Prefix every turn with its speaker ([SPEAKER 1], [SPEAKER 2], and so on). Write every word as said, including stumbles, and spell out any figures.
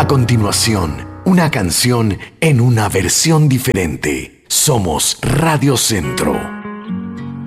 [SPEAKER 1] A continuación, una canción en una versión diferente. Somos Radio Centro.